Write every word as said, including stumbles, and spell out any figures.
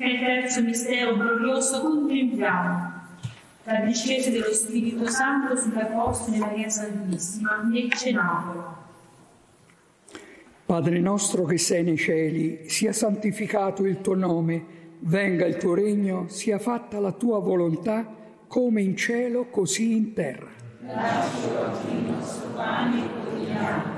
E il terzo mistero glorioso contempliamo la discesa dello Spirito Santo sull'Apostolo Maria Santissima nel cenacolo. Padre nostro che sei nei cieli, sia santificato il tuo nome, venga il tuo regno, sia fatta la tua volontà, come in cielo, così in terra. Dacci oggi il nostro pane quotidiano,